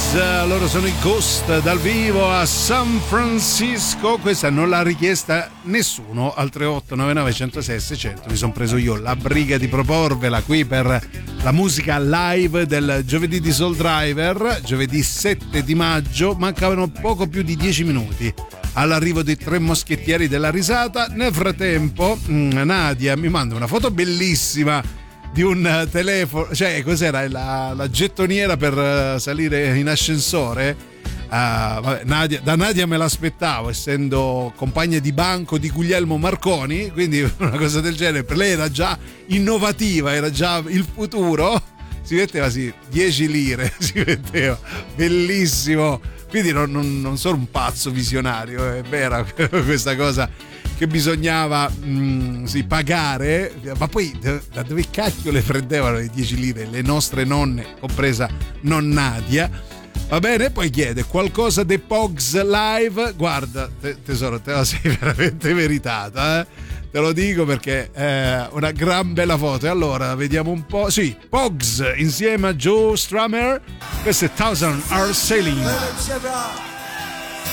Pogs, loro sono i Ghost dal vivo a San Francisco. Questa non l'ha richiesta nessuno al 3899 106 600. Mi sono preso io la briga di proporvela qui per la musica live del giovedì di Soul Driver, giovedì 7 di maggio. Mancavano poco più di 10 minuti all'arrivo dei tre moschettieri della risata. Nel frattempo Nadia mi manda una foto bellissima di un telefono, cioè cos'era la gettoniera per salire in ascensore. Vabbè, da Nadia me l'aspettavo, essendo compagna di banco di Guglielmo Marconi, quindi una cosa del genere per lei era già innovativa, era già il futuro. Si metteva 10 lire, si metteva, bellissimo. Quindi non sono un pazzo visionario, è vera questa cosa che bisognava pagare. Ma poi da dove cacchio le prendevano le 10 lire le nostre nonne, compresa non Nadia? Va bene, poi chiede qualcosa dei Pogs live. Guarda tesoro, te la sei veramente meritata, te lo dico perché è una gran bella foto. E allora vediamo un po'. Sì, Pogs insieme a Joe Strummer. Questo è Thousand Are Sailing.